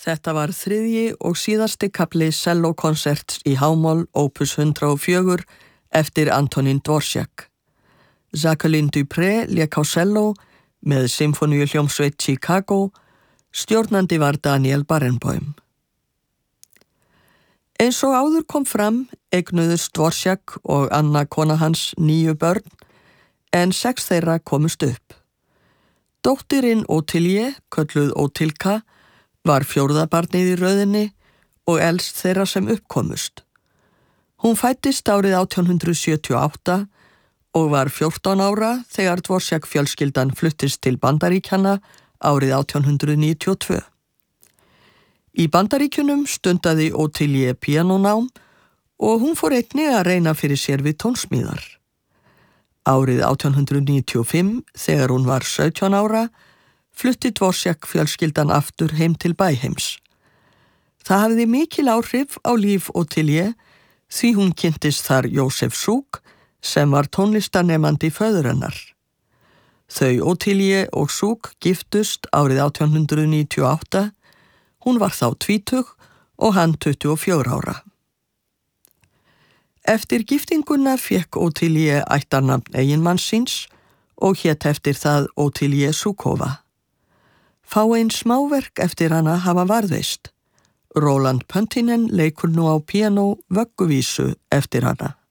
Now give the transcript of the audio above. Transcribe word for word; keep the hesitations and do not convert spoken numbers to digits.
Þetta var þriðji og síðasti kafli sellókonserts í hámál opus hundrað og fjögur eftir Antonín Dvořák. Jacqueline Dupré lék á selló með Sinfóníuhljómsveit Chicago, stjórnandi var Daniel Barenboim. Eins og áður kom fram eignuðust Dvořák og Anna kona hans níu börn, en sex þeirra komust upp. Dóttirinn Ottilie, kölluð Otilka, var fjórða barnið í röðinni og elst þeirra sem uppkomust. Hún fæddist árið átján hundrað sjötíu og átta og var fjórtán ára þegar Dvořák fjölskyldan fluttist til Bandaríkjanna árið átján hundrað níutíu og tvö. Í Bandaríkjunum stundaði Ottilie píanónám og hún fór einnig að reyna fyrir sér við tónsmíðar. Árið átján hundrað níutíu og fimm, þegar hún var sautján ára, flutti Dvořák fjölskyldan aftur heim til Bæheims. Það hafði mikil áhrif á líf Ottilie því hún kynntist þar Jósef Suk sem var tónlistarnemandi föður hennar. Þau Ottilie og Suk giftust árið átján hundrað níutíu og átta, hún var þá tvítug og hann tuttugu og fjögurra ára. Eftir giftinguna fékk Ottilie ættarnafn eiginmanns síns og hét eftir það Ottilie Sukova. Fáein smáverk eftir hana hafa varðveist. Roland Pöntinen leikur nú á píanó vögguvísu eftir hana.